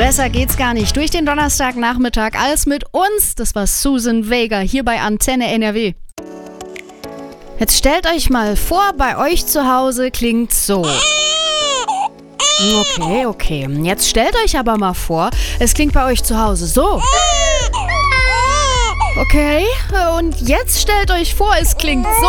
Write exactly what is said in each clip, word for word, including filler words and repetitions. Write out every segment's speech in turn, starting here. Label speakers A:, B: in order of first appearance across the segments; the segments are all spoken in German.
A: Besser geht's gar nicht durch den Donnerstagnachmittag als mit uns. Das war Susan Vega hier bei Antenne N R W. Jetzt stellt euch mal vor, bei euch zu Hause klingt's so. Okay, okay. Jetzt stellt euch aber mal vor, es klingt bei euch zu Hause so. Okay, und jetzt stellt euch vor, es klingt so.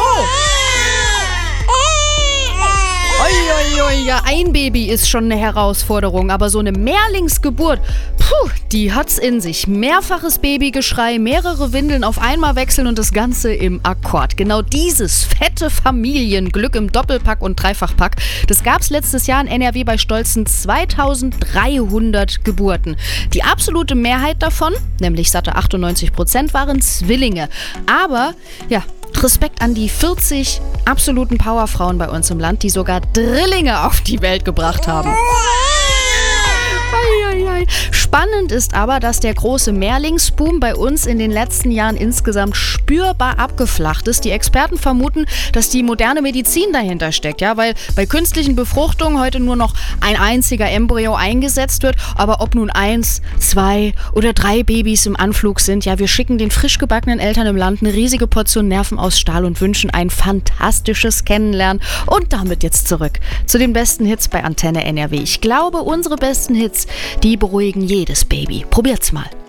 A: Ui, ui, ui, ja, ein Baby ist schon eine Herausforderung, aber so eine Mehrlingsgeburt, puh, die hat's in sich. Mehrfaches Babygeschrei, mehrere Windeln auf einmal wechseln und das Ganze im Akkord. Genau dieses fette Familienglück im Doppelpack und Dreifachpack, das gab's letztes Jahr in N R W bei stolzen zweitausenddreihundert Geburten. Die absolute Mehrheit davon, nämlich satte achtundneunzig Prozent, waren Zwillinge. Aber, ja, Respekt an die vierzig absoluten Powerfrauen bei uns im Land, die sogar Drillinge auf die Welt gebracht haben. Spannend ist aber, dass der große Mehrlingsboom bei uns in den letzten Jahren insgesamt spürbar abgeflacht ist. Die Experten vermuten, dass die moderne Medizin dahinter steckt, ja, weil bei künstlichen Befruchtungen heute nur noch ein einziger Embryo eingesetzt wird. Aber ob nun eins, zwei oder drei Babys im Anflug sind, ja, wir schicken den frisch gebackenen Eltern im Land eine riesige Portion Nerven aus Stahl und wünschen ein fantastisches Kennenlernen. Und damit jetzt zurück zu den besten Hits bei Antenne N R W. Ich glaube, unsere besten Hits, die beruhigen jedes Baby. Probiert's mal.